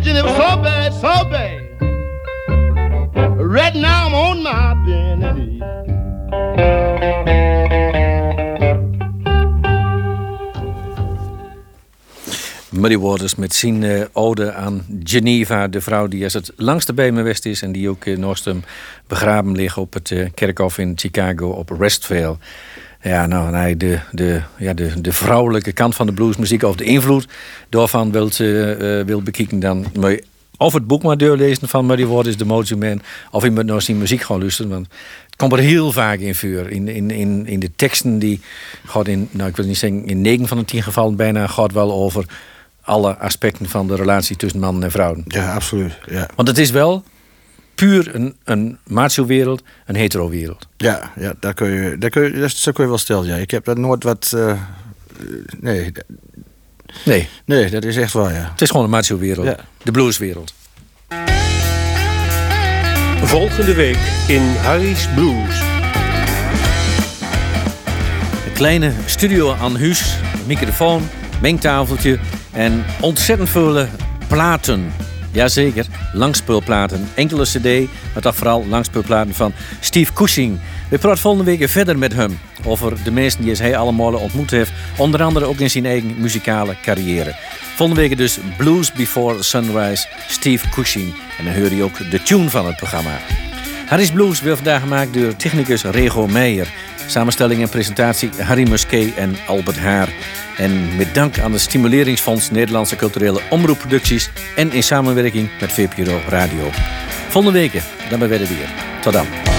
religion, it was so bad, so bad. Right now I'm on my bended knee. Muddy Waters met zijn ode aan Geneva, de vrouw die als het langste bij me geweest is en die ook naast hem begraven ligt op het kerkhof in Chicago op Restvale. Ja, nou, hij de vrouwelijke kant van de bluesmuziek of de invloed daarvan wil bekijken, dan moet je of het boek maar doorlezen van Muddy Waters, The Mojo Man, of je moet naar zijn muziek gaan luisteren, want het komt er heel vaak in vuur. In de teksten die gaat ik wil niet zeggen in 9 van de 10 gevallen bijna gaat wel over alle aspecten van de relatie tussen mannen en vrouwen. Ja, absoluut. Ja. Want het is wel puur een macho-wereld, een hetero-wereld. Ja, zo kun je wel stellen. Ja. Ik heb daar nooit wat... Nee, dat is echt waar, ja. Het is gewoon een macho-wereld. Ja. De blueswereld. Volgende week in Harry's Blues. Een kleine studio aan huis, microfoon, mengtafeltje en ontzettend veel platen. Jazeker, langspeelplaten. Enkele cd, maar toch vooral langspeelplaten van Steve Cushing. We praten volgende week verder met hem over de mensen die hij allemaal ontmoet heeft. Onder andere ook in zijn eigen muzikale carrière. Volgende week dus Blues Before Sunrise, Steve Cushing. En dan hoor je ook de tune van het programma. Harry's Blues wordt vandaag gemaakt door technicus Rego Meijer. Samenstelling en presentatie Harry Musquet en Albert Haar. En met dank aan de Stimuleringsfonds Nederlandse Culturele Omroepproducties en in samenwerking met VPRO Radio. Volgende week, dan ben we weer. Tot dan.